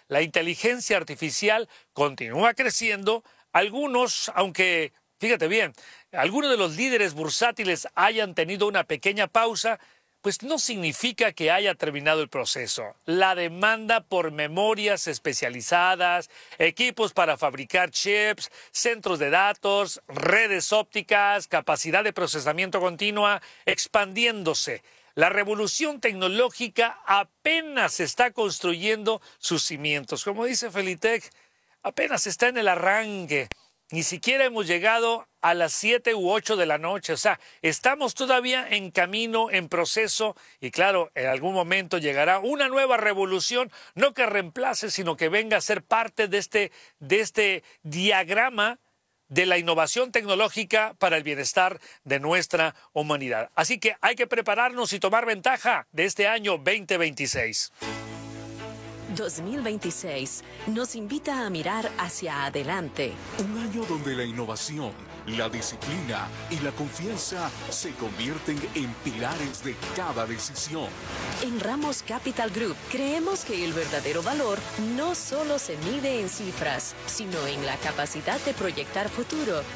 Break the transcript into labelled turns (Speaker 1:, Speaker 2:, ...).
Speaker 1: la inteligencia artificial continúa creciendo. Algunos, aunque, fíjate bien, algunos de los líderes bursátiles hayan tenido una pequeña pausa, pues no significa que haya terminado el proceso. La demanda por memorias especializadas, equipos para fabricar chips, centros de datos, redes ópticas, capacidad de procesamiento continua, expandiéndose. La revolución tecnológica apenas está construyendo sus cimientos. Como dice Felitech, apenas está en el arranque. Ni siquiera hemos llegado a las 7 u 8 de la noche. O sea, estamos todavía en camino, en proceso. Y claro, en algún momento llegará una nueva revolución, no que reemplace, sino que venga a ser parte de este diagrama de la innovación tecnológica para el bienestar de nuestra humanidad. Así que hay que prepararnos y tomar ventaja de este año 2026.
Speaker 2: 2026 nos invita a mirar hacia adelante.
Speaker 3: Un año donde la innovación, la disciplina y la confianza se convierten en pilares de cada decisión.
Speaker 2: En Ramos Capital Group creemos que el verdadero valor no solo se mide en cifras, sino en la capacidad de proyectar futuro